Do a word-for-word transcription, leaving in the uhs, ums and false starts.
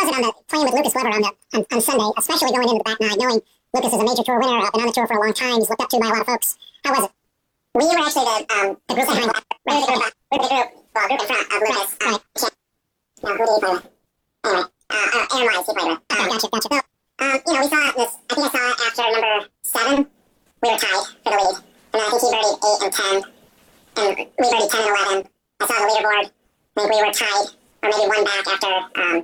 was it on the playing with Lucas Glover on the on, on Sunday, especially going into the back nine, knowing Lucas is a major tour winner, uh, been on the tour for a long time, he's looked up to by a lot of folks. How was it? We were actually the um the group behind. We were the group. We were the group. Well, group in front of Lucas. Right. Uh, right. No, who did he play with? Anyway, uh, uh, Aaron Wise he played with. Okay, um, gotcha, gotcha. So, um, you know, we saw this. I think I saw it after number seven. We were tied for the lead, and then I think he birdied eight and ten, and we birdied ten and eleven. I saw the leaderboard. I think we were tied, or maybe one back after um